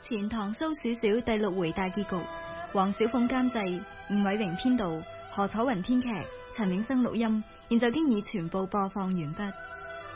前唐蘇小小第6回大結局，黃小鳳監製，吳偉榮編導，何楚雲編劇，陳永生錄音，現就經已全部播放完畢。